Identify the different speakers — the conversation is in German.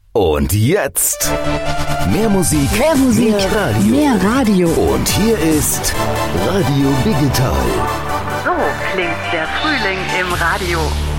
Speaker 1: Und jetzt mehr Musik, mehr Radio.
Speaker 2: Mehr Radio.
Speaker 1: Und hier ist Radio Digital.
Speaker 3: So klingt der Frühling im Radio.